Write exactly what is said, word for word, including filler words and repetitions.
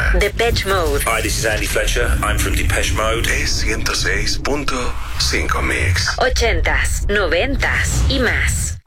Depeche Mode. Hi, this is Andy Fletcher. I'm from Depeche Mode. Es ciento seis punto cinco Mix. Ochentas, noventas y más.